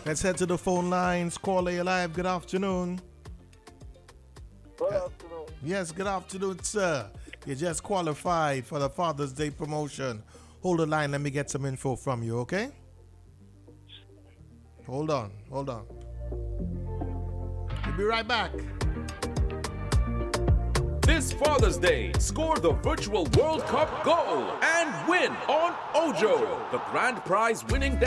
Let's head to the phone lines. Caller, you live. Good afternoon. Good afternoon. Yes, good afternoon, sir. You just qualified for the Father's Day promotion. Hold the line. Let me get some info from you, okay? Hold on. We'll be right back. This Father's Day, score the virtual World Cup goal and win on Ojo, the grand prize winning